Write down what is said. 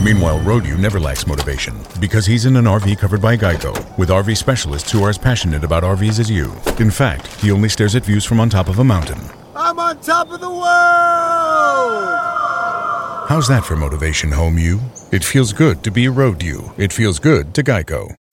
Meanwhile, Road-U never lacks motivation because he's in an RV covered by Geico with RV specialists who are as passionate about RVs as you. In fact, he only stares at views from on top of a mountain. I'm on top of the world! How's that for motivation, home you? It feels good to be Road-U. It feels good to Geico.